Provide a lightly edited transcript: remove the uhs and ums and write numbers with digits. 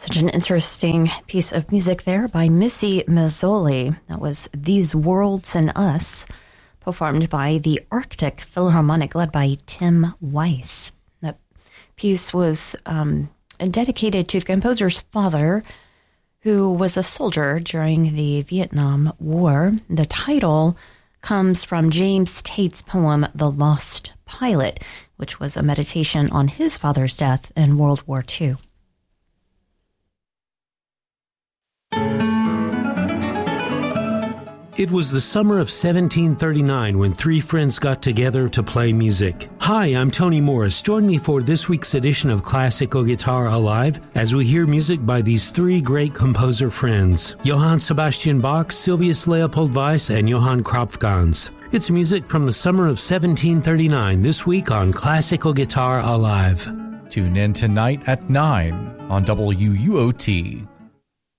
Such an interesting piece of music there by Missy Mazzoli. That was These Worlds and Us, performed by the Arctic Philharmonic, led by Tim Weiss. That piece was dedicated to the composer's father, who was a soldier during the Vietnam War. The title comes from James Tate's poem, The Lost Pilot, which was a meditation on his father's death in World War II. It was the summer of 1739 when three friends got together to play music. Hi, I'm Tony Morris. Join me for this week's edition of Classical Guitar Alive as we hear music by these three great composer friends, Johann Sebastian Bach, Sylvius Leopold Weiss, and Johann Kropfgans. It's music from the summer of 1739 this week on Classical Guitar Alive. Tune in tonight at 9 on WUOT.